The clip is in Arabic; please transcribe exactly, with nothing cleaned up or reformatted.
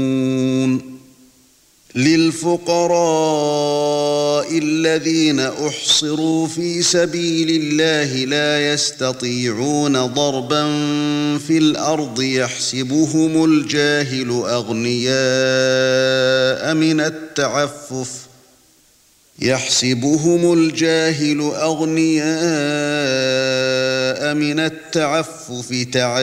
للفقراء الذين أحصروا في سبيل الله لا يستطيعون ضربا في الأرض يحسبهم الجاهل أغنياء من التعفف يحسبهم الجاهل أغنياء من التعفف